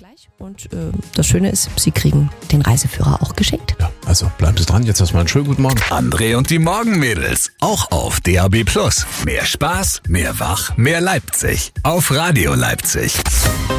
gleich. Und das Schöne ist, Sie kriegen den Reiseführer auch geschenkt. Ja, also bleiben Sie dran. Jetzt erstmal einen schönen guten Morgen. André und die Morgenmädels. Auch auf DAB+. Mehr Spaß, mehr Wach, mehr Leipzig. Auf Radio Leipzig.